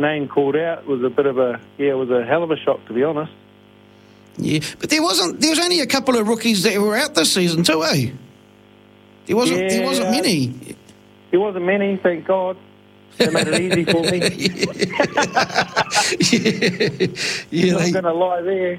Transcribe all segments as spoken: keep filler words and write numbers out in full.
name called out was a bit of a, yeah, it was a hell of a shock, to be honest. Yeah, but there wasn't. There was only a couple of rookies that were out this season too, eh? There wasn't. Yeah, there wasn't many. There wasn't many, thank God. They made it easy for me. yeah, yeah, I'm they, not going to lie there.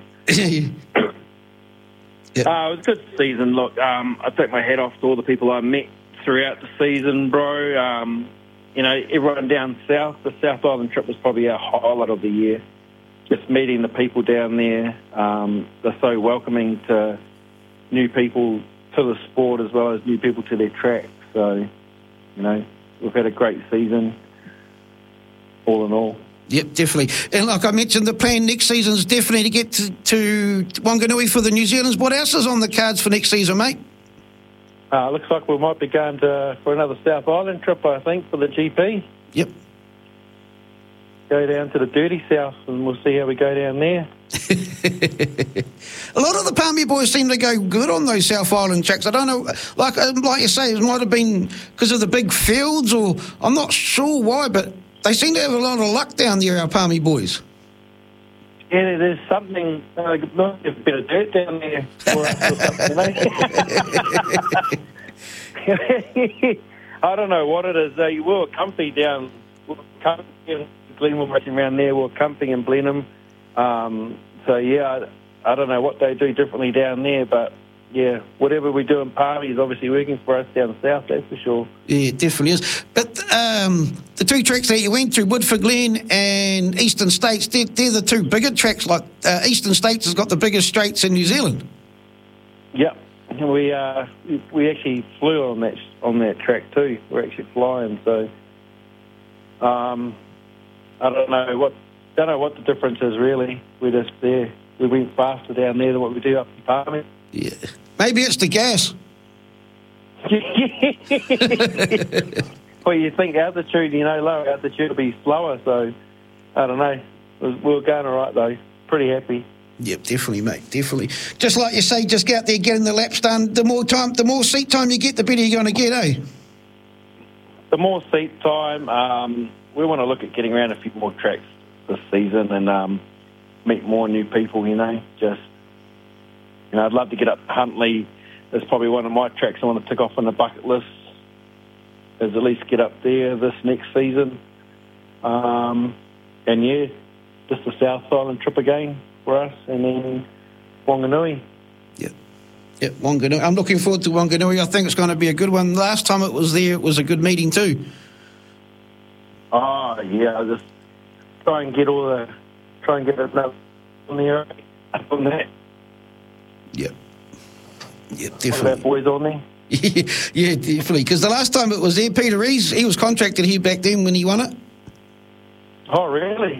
yeah. Uh, it was a good season. Look, um, I take my hat off to all the people I met throughout the season, bro. Um, you know, everyone down south, the South Island trip was probably our highlight of the year. Just meeting the people down there. Um, they're so welcoming to new people to the sport as well as new people to their track. So, you know, we've had a great season, all in all. Yep, definitely. And like I mentioned, the plan next season is definitely to get to, to Wanganui for the New Zealanders. What else is on the cards for next season, mate? Uh, looks like we might be going to, for another South Island trip, I think, for the G P. Yep. Go down to the dirty south and we'll see how we go down there. A lot of the Palmy boys seem to go good on those South Island tracks. I don't know, like um, like you say, it might have been because of the big fields, or I'm not sure why, but they seem to have a lot of luck down there, our Palmy boys. Yeah, there's something, uh, not a bit of dirt down there for us or something, you know? I don't know what it is. Uh, we were comfy down, we were comfy in Glenmore, racing around there. We were comfy in Blenheim. Um, so, yeah, I, I don't know what they do differently down there, but, yeah, whatever we do in Palmy is obviously working for us down south, that's for sure. Yeah, it definitely is. But um, the two tracks that you went through, Woodford Glen and Eastern States, they're, they're the two bigger tracks. Like uh, Eastern States has got the biggest straights in New Zealand. Yep. We uh, we actually flew on that on that track too. We're actually flying, so um, I don't know what don't know what the difference is really. We're just there. We went faster down there than what we do up in Palmy. Yeah, maybe it's the gas. Well, you think altitude, you know, lower altitude will be slower. So I don't know. We were going all right though. Pretty happy. Yep, definitely, mate, definitely. Just like you say, just get out there, getting the laps done. The more time, the more seat time you get, the better you're going to get, eh? The more seat time. Um, we want to look at getting around a few more tracks this season and um, meet more new people, you know. Just, you know, I'd love to get up to Huntly. That's probably one of my tracks I want to tick off on the bucket list, is at least get up there this next season. Um, and, yeah, just the South Island trip again for us, and then Wanganui. Yep. Yep, Wanganui. I'm looking forward to Wanganui. I think it's going to be a good one. Last time it was there, it was a good meeting too. Oh, yeah, I'll just try and get all the, try and get another on there, up on that. Yep. Yep, All definitely. that boys on there. Yeah, definitely. Because the last time it was there, Peter Rees, he was contracted here back then when he won it. Oh, really?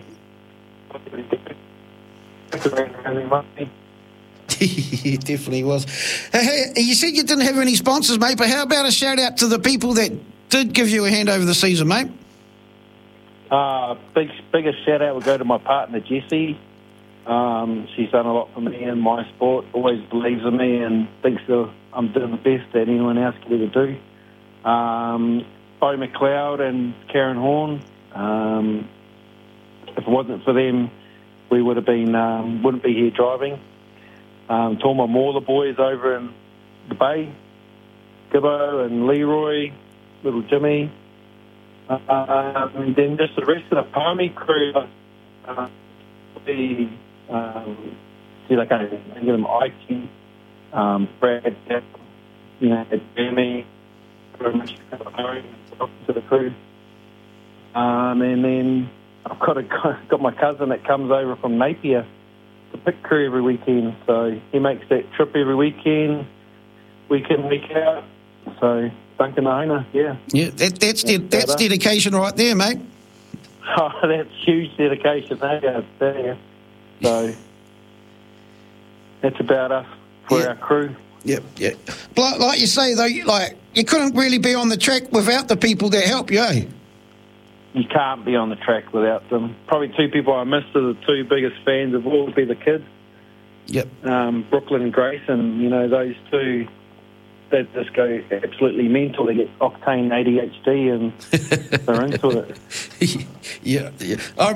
He definitely was. Hey, hey, you said you didn't have any sponsors, mate, but how about a shout out to the people that did give you a hand over the season, mate? Uh, big, biggest shout out would go to my partner, Jessie. Um, she's done a lot for me in my sport, always believes in me and thinks that I'm doing the best that anyone else could ever do. Um, Bo McLeod and Karen Horn. Um, if it wasn't for them, we would have been, um, wouldn't be here driving. Um, to all my Mauler boys over in the Bay, Gibbo and Leroy, little Jimmy, uh, and then just the rest of the Palmy crew. Uh, the, um, see, like I get them Ike, um, Brad, you know, Jeremy, very much to the crew. Um, and then I've got a got my cousin that comes over from Napier to pick crew every weekend, so he makes that trip every weekend, week in, week out. So Duncan owner, yeah. Yeah, that, that's de- that's dedication right there, mate. Oh, that's huge dedication, eh? I tell you. So that's about us for yeah. our crew. Yep, yep. Like, like you say, though, you, like you couldn't really be on the track without the people that help you, eh? You can't be on the track without them. Probably two people I miss are the two biggest fans of all would be the kids. Yep. Um, Brooklyn and Grayson, you know, those two, they just go absolutely mental. They get octane A D H D and they're into it. yeah, yeah. I